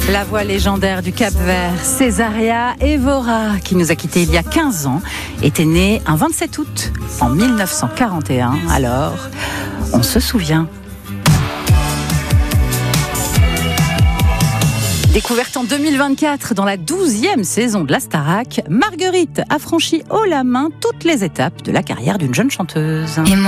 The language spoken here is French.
La voix légendaire du Cap-Vert, Césaria Evora, qui nous a quittés il y a 15 ans, était née un 27 août en 1941. Alors, on se souvient. Découverte en 2024 dans la 12e saison de la Starac, Marguerite a franchi haut la main toutes les étapes de la carrière d'une jeune chanteuse.